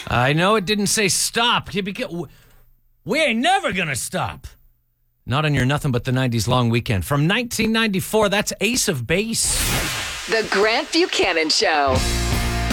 I know it didn't say stop. We ain't never going to stop. Not on your Nothing But the 90s long weekend. From 1994, that's Ace of Base. The Grant Buchanan Show.